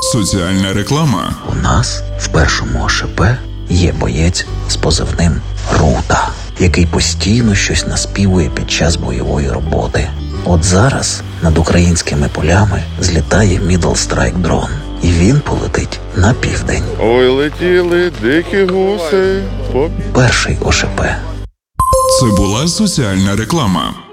Соціальна реклама. У нас в першому ОШП є боєць з позивним Рута, який постійно щось наспівує під час бойової роботи. От зараз над українськими полями злітає Middle Strike дрон, і він полетить на південь. Ой, летіли дикі гуси. Перший ОШП. Це була соціальна реклама.